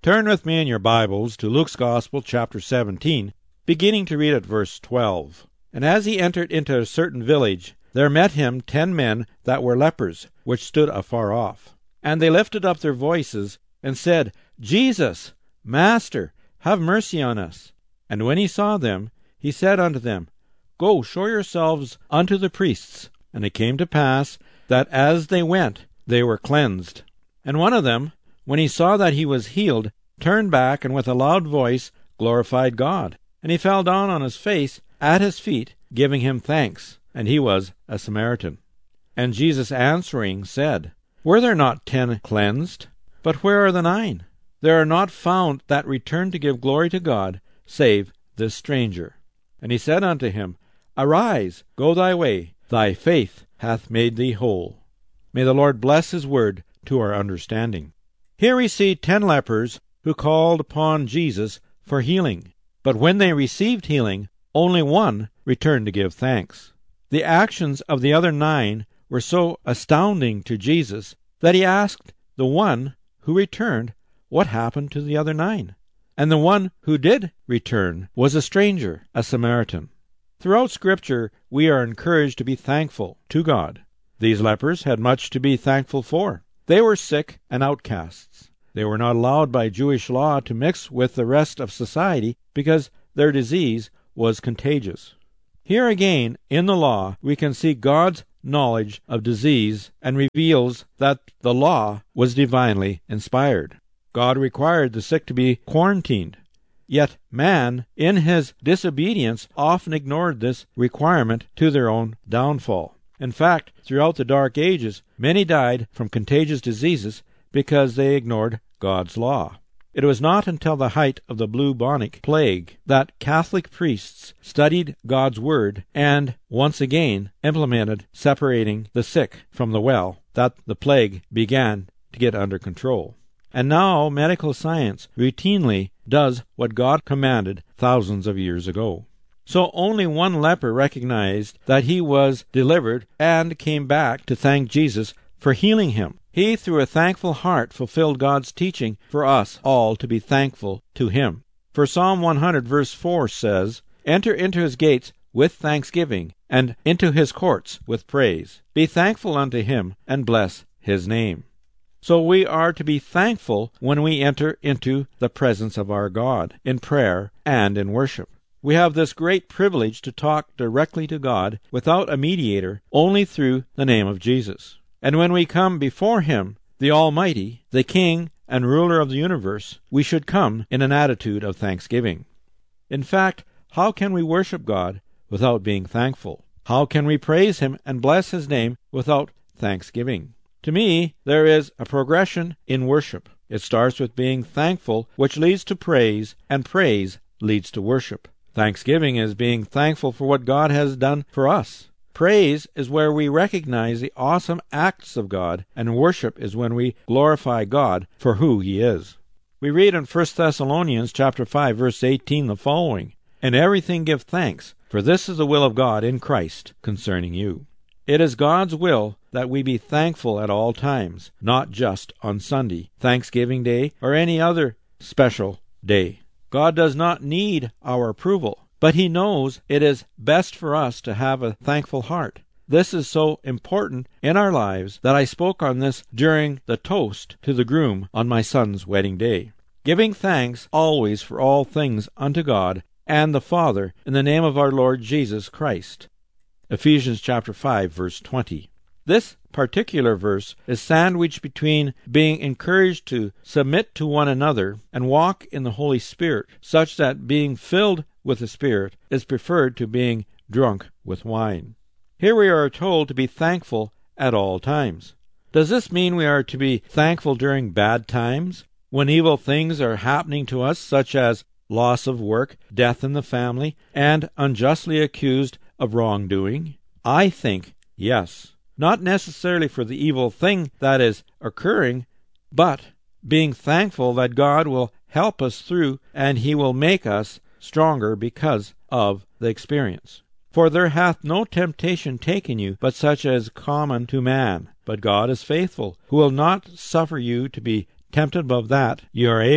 Turn with me in your Bibles to Luke's Gospel, chapter 17, beginning to read at verse 12. And as he entered into a certain village, there met him 10 men that were lepers, which stood afar off. And they lifted up their voices, and said, Jesus, Master, have mercy on us. And when he saw them, he said unto them, Go, show yourselves unto the priests. And it came to pass, that as they went, they were cleansed. And one of them, when he saw that he was healed, turned back, and with a loud voice glorified God. And he fell down on his face at his feet, giving him thanks. And he was a Samaritan. And Jesus answering said, Were there not 10 cleansed? But where are the 9? There are not found that returned to give glory to God, save this stranger. And he said unto him, Arise, go thy way, thy faith hath made thee whole. May the Lord bless his word to our understanding. Here we see 10 lepers who called upon Jesus for healing. But when they received healing, only one returned to give thanks. The actions of the other 9 were so astounding to Jesus that he asked the one who returned what happened to the other 9. And the one who did return was a stranger, a Samaritan. Throughout Scripture, we are encouraged to be thankful to God. These lepers had much to be thankful for. They were sick and outcasts. They were not allowed by Jewish law to mix with the rest of society because their disease was contagious. Here again, in the law, we can see God's knowledge of disease and reveals that the law was divinely inspired. God required the sick to be quarantined. Yet man, in his disobedience, often ignored this requirement to their own downfall. In fact, throughout the Dark Ages, many died from contagious diseases because they ignored God's law. It was not until the height of the bubonic plague that Catholic priests studied God's Word and once again implemented separating the sick from the well that the plague began to get under control. And now medical science routinely does what God commanded thousands of years ago. So only one leper recognized that he was delivered and came back to thank Jesus for healing him. He, through a thankful heart, fulfilled God's teaching for us all to be thankful to him. For Psalm 100 verse 4 says, Enter into his gates with thanksgiving, and into his courts with praise. Be thankful unto him, and bless his name. So we are to be thankful when we enter into the presence of our God, in prayer and in worship. We have this great privilege to talk directly to God without a mediator, only through the name of Jesus. And when we come before him, the Almighty, the King and ruler of the universe, we should come in an attitude of thanksgiving. In fact, how can we worship God without being thankful? How can we praise him and bless his name without thanksgiving? To me, there is a progression in worship. It starts with being thankful, which leads to praise, and praise leads to worship. Thanksgiving is being thankful for what God has done for us. Praise is where we recognize the awesome acts of God, and worship is when we glorify God for who he is. We read in 1 Thessalonians chapter 5, verse 18 the following, In everything give thanks, for this is the will of God in Christ concerning you. It is God's will that we be thankful at all times, not just on Sunday, Thanksgiving Day, or any other special day. God does not need our approval, but he knows it is best for us to have a thankful heart. This is so important in our lives that I spoke on this during the toast to the groom on my son's wedding day. Giving thanks always for all things unto God and the Father in the name of our Lord Jesus Christ. Ephesians chapter 5, verse 20. This particular verse is sandwiched between being encouraged to submit to one another and walk in the Holy Spirit, such that being filled with the Spirit is preferred to being drunk with wine. Here we are told to be thankful at all times. Does this mean we are to be thankful during bad times, when evil things are happening to us, such as loss of work, death in the family, and unjustly accused of wrongdoing? I think yes. Not necessarily for the evil thing that is occurring, but being thankful that God will help us through and he will make us stronger because of the experience. For there hath no temptation taken you but such as common to man. But God is faithful, who will not suffer you to be tempted above that you are able,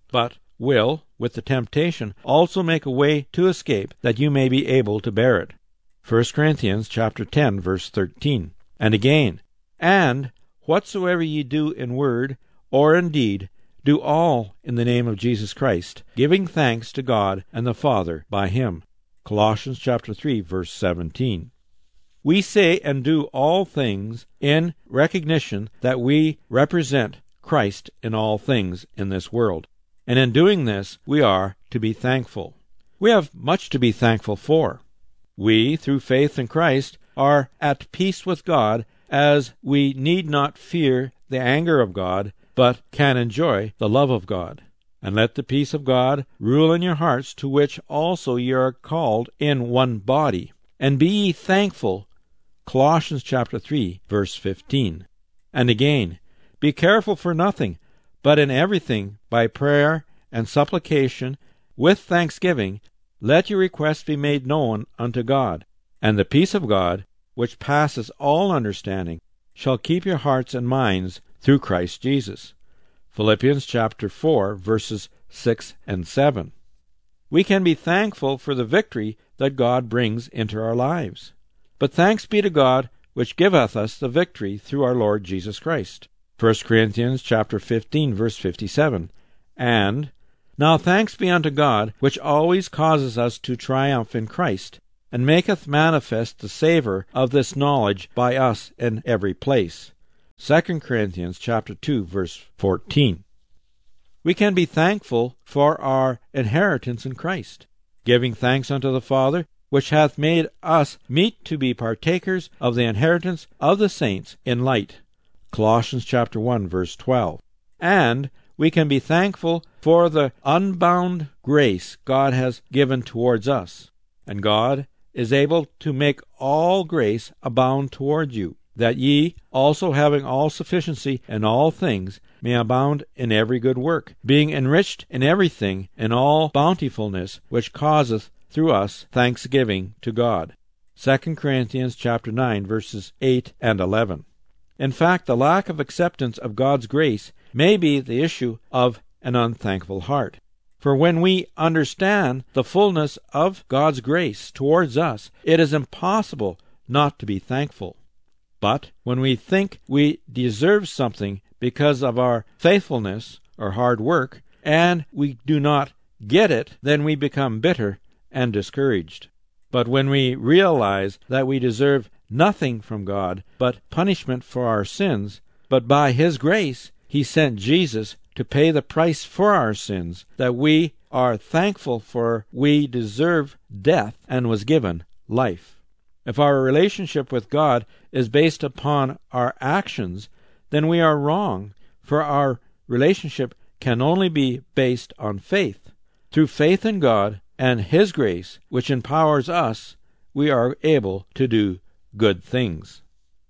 but will, with the temptation, also make a way to escape, that you may be able to bear it. 1 Corinthians chapter 10, verse 13. And again, and whatsoever ye do in word or in deed, do all in the name of Jesus Christ, giving thanks to God and the Father by him. Colossians chapter 3, verse 17. We say and do all things in recognition that we represent Christ in all things in this world. And in doing this, we are to be thankful. We have much to be thankful for. We, through faith in Christ, are at peace with God, as we need not fear the anger of God, but can enjoy the love of God. And let the peace of God rule in your hearts, to which also ye are called in one body. And be ye thankful. Colossians chapter 3, verse 15. And again, be careful for nothing, but in everything, by prayer and supplication, with thanksgiving, let your requests be made known unto God. And the peace of God, which passeth all understanding, shall keep your hearts and minds through Christ Jesus. Philippians chapter 4, verses 6 and 7. We can be thankful for the victory that God brings into our lives. But thanks be to God, which giveth us the victory through our Lord Jesus Christ. 1 Corinthians chapter 15, verse 57. And, now thanks be unto God, which always causes us to triumph in Christ, and maketh manifest the savour of this knowledge by us in every place. 2 Corinthians chapter 2, verse 14. We can be thankful for our inheritance in Christ, giving thanks unto the Father, which hath made us meet to be partakers of the inheritance of the saints in light. Colossians chapter 1, verse 12. And we can be thankful for the unbound grace God has given towards us. And God is able to make all grace abound toward you, that ye, also having all sufficiency in all things, may abound in every good work, being enriched in everything in all bountifulness, which causeth through us thanksgiving to God. 2 Corinthians chapter 9, verses 8 and 11. In fact, the lack of acceptance of God's grace may be the issue of an unthankful heart. For when we understand the fullness of God's grace towards us, it is impossible not to be thankful. But when we think we deserve something because of our faithfulness or hard work, and we do not get it, then we become bitter and discouraged. But when we realize that we deserve nothing from God but punishment for our sins, but by His grace He sent Jesus to pay the price for our sins, that we are thankful for we deserve death and was given life. If our relationship with God is based upon our actions, then we are wrong, for our relationship can only be based on faith. Through faith in God and His grace, which empowers us, we are able to do good things.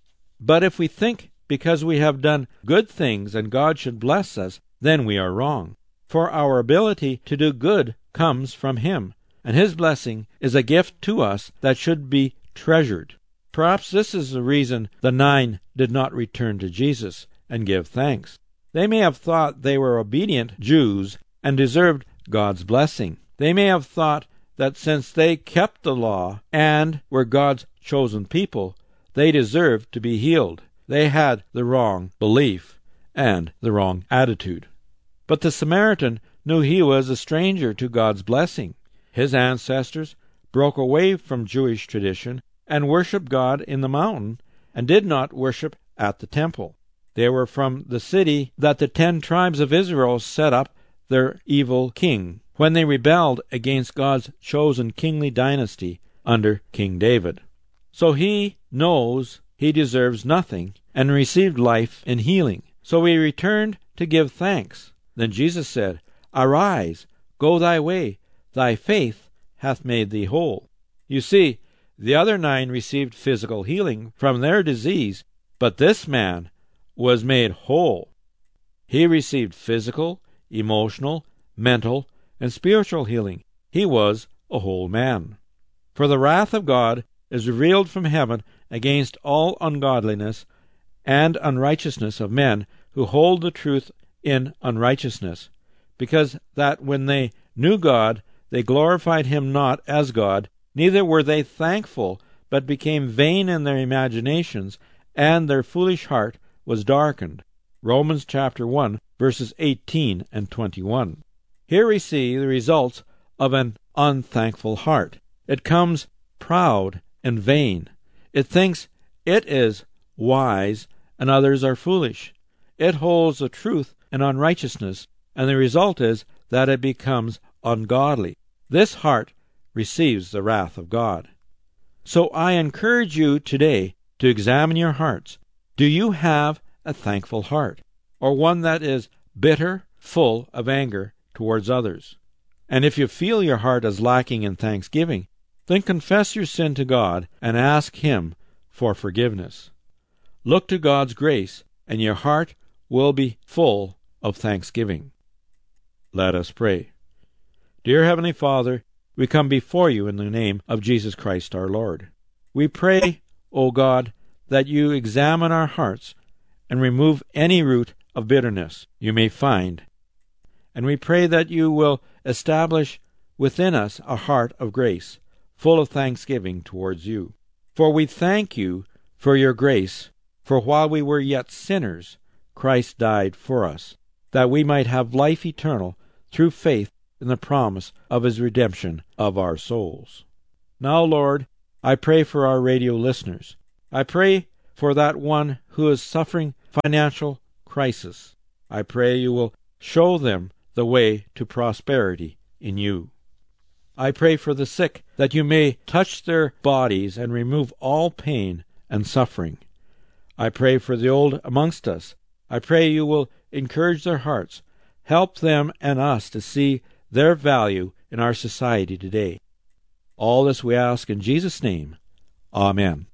But if we think because we have done good things and God should bless us, then we are wrong. For our ability to do good comes from Him, and His blessing is a gift to us that should be treasured. Perhaps this is the reason the 9 did not return to Jesus and give thanks. They may have thought they were obedient Jews and deserved God's blessing. They may have thought that since they kept the law and were God's chosen people, they deserved to be healed. They had the wrong belief and the wrong attitude. But the Samaritan knew he was a stranger to God's blessing. His ancestors broke away from Jewish tradition and worshipped God in the mountain and did not worship at the temple. They were from the city that the 10 tribes of Israel set up their evil king when they rebelled against God's chosen kingly dynasty under King David. So he knows he deserves nothing and received life and healing. So he returned to give thanks. Then Jesus said, "Arise, go thy way, thy faith hath made thee whole." You see, the other 9 received physical healing from their disease, but this man was made whole. He received physical, emotional, mental, and spiritual healing. He was a whole man. For the wrath of God is revealed from heaven against all ungodliness and unrighteousness of men who hold the truth in unrighteousness, because that when they knew God, they glorified him not as God, neither were they thankful, but became vain in their imaginations, and their foolish heart was darkened. Romans chapter 1, verses 18 and 21. Here we see the results of an unthankful heart. It comes proud and vain. It thinks it is wise and others are foolish. It holds the truth in unrighteousness, and the result is that it becomes ungodly. This heart receives the wrath of God. So I encourage you today to examine your hearts. Do you have a thankful heart, or one that is bitter, full of anger towards others? And if you feel your heart is lacking in thanksgiving, then confess your sin to God and ask him for forgiveness. Look to God's grace, and your heart will be full of thanksgiving. Let us pray. Dear Heavenly Father, we come before you in the name of Jesus Christ our Lord. We pray, O God, that you examine our hearts and remove any root of bitterness you may find. And we pray that you will establish within us a heart of grace, full of thanksgiving towards you. For we thank you for your grace, for while we were yet sinners, Christ died for us, that we might have life eternal through faith in the promise of his redemption of our souls. Now, Lord, I pray for our radio listeners. I pray for that one who is suffering financial crisis. I pray you will show them the way to prosperity in you. I pray for the sick, that you may touch their bodies and remove all pain and suffering. I pray for the old amongst us. I pray you will encourage their hearts, help them and us to see their value in our society today. All this we ask in Jesus' name. Amen.